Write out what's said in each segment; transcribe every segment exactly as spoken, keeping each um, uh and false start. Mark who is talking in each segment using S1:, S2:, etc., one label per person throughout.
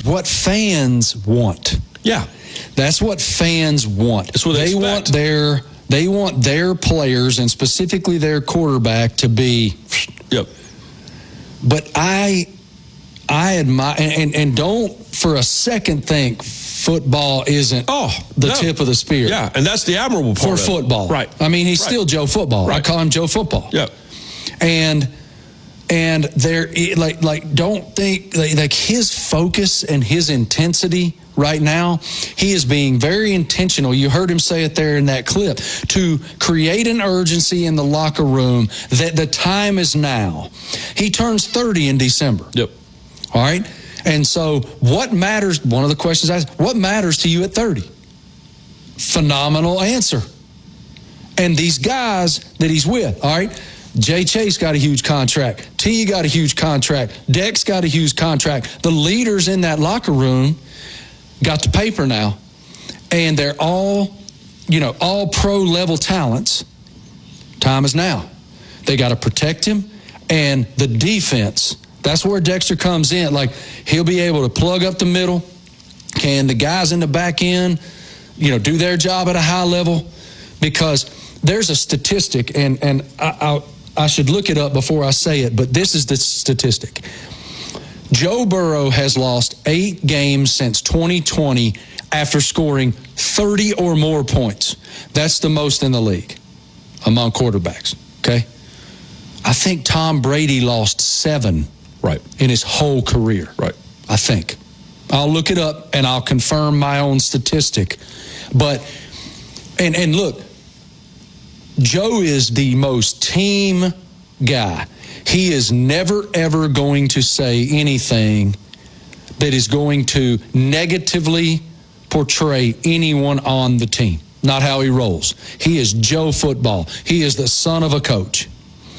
S1: what fans want.
S2: Yeah.
S1: That's what fans want.
S2: That's what they,
S1: they want their they want their players, and specifically their quarterback, to be.
S2: Yep.
S1: But I I admire, and, and, and don't for a second think football isn't
S2: oh,
S1: the
S2: no.
S1: tip of the spear.
S2: Yeah, and that's the admirable part
S1: for
S2: of
S1: football.
S2: It. Right.
S1: I mean, he's
S2: right.
S1: still Joe Football.
S2: Right.
S1: I call him Joe Football.
S2: Yep.
S1: And and there, like like don't think like his focus and his intensity right now, he is being very intentional. You heard him say it there in that clip, to create an urgency in the locker room that the time is now. He turns thirty in December.
S2: Yep.
S1: All right? And so what matters, one of the questions I asked, what matters to you at thirty? Phenomenal answer. And these guys that he's with, all right? Jay Chase got a huge contract. T got a huge contract. Dex got a huge contract. The leaders in that locker room got the paper now, and they're all, you know, all pro-level talents. Time is now. They got to protect him, and the defense, that's where Dexter comes in. Like, he'll be able to plug up the middle. Can the guys in the back end, you know, do their job at a high level? Because there's a statistic, and, and I, I, I should look it up before I say it, but this is the statistic. Joe Burrow has lost eight games since twenty twenty after scoring thirty or more points. That's the most in the league among quarterbacks, okay? I think Tom Brady lost seven
S2: right
S1: in his whole career.
S2: Right.
S1: I think. I'll look it up and I'll confirm my own statistic. But, and, and look, Joe is the most team guy. He is never, ever going to say anything that is going to negatively portray anyone on the team. Not how he rolls. He is Joe Football. He is the son of a coach.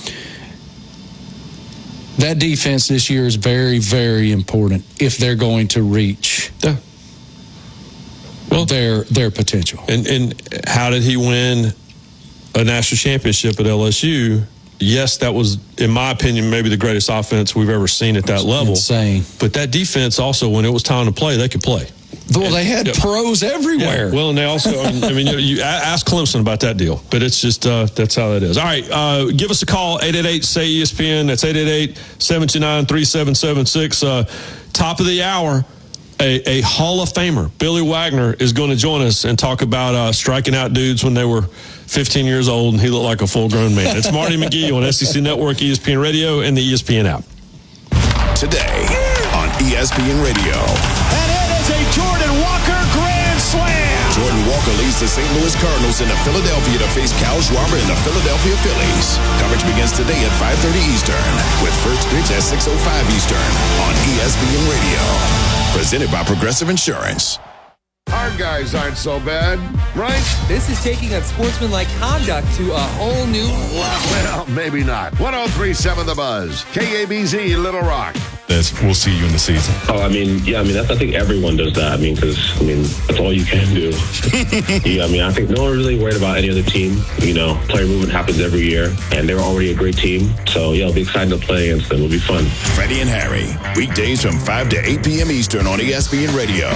S1: That defense this year is very, very important if they're going to reach
S2: yeah. well,
S1: their their potential.
S2: And, and how did he win a national championship at L S U? Yes, that was, in my opinion, maybe the greatest offense we've ever seen at that level.
S1: Insane.
S2: But that defense also, when it was time to play, they could play.
S1: Well, they had yeah. pros everywhere.
S2: Yeah. Well, and they also, I mean, you, you ask Clemson about that deal, but it's just, uh, that's how that is. All right, uh, give us a call, eight eight eight, S A Y, E S P N. That's eight eight eight, seven two nine, three seven seven six. Uh, top of the hour, a, a Hall of Famer, Billy Wagner, is going to join us and talk about uh, striking out dudes when they were fifteen years old and he looked like a full-grown man. It's Marty McGee on S E C Network, E S P N Radio, and the E S P N app.
S3: Today on E S P N Radio.
S4: And it is a Jordan Walker grand slam.
S3: Jordan Walker leads the Saint Louis Cardinals into Philadelphia to face Kyle Schwarber and the Philadelphia Phillies. Coverage begins today at five thirty Eastern with first pitch at six oh five Eastern on E S P N Radio. Presented by Progressive Insurance.
S5: Our guys aren't so bad, right?
S6: This is taking unsportsmanlike conduct to a whole new level.
S5: Well, maybe not. one oh three point seven The Buzz. K A B Z, Little Rock.
S7: That's, we'll see you in the season.
S8: Oh, I mean, yeah, I mean, that's, I think everyone does that. I mean, because, I mean, that's all you can do. yeah, I mean, I think no one really worried about any other team. You know, player movement happens every year, and they're already a great team. So, yeah, it'll be exciting to play against them. It'll be fun.
S3: Freddie and Harry, weekdays from five to eight p.m. Eastern on E S P N Radio.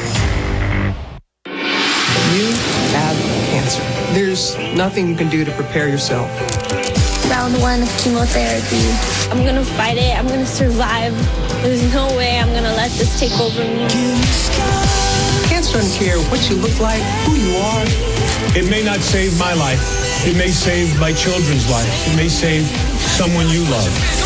S9: You have cancer. There's nothing you can do to prepare yourself.
S10: Round one of chemotherapy. I'm gonna fight it. I'm gonna survive. There's no way I'm gonna let this take over me.
S9: Cancer doesn't care what you look like, who you are.
S11: It may not save my life. It may save my children's lives. It may save someone you love.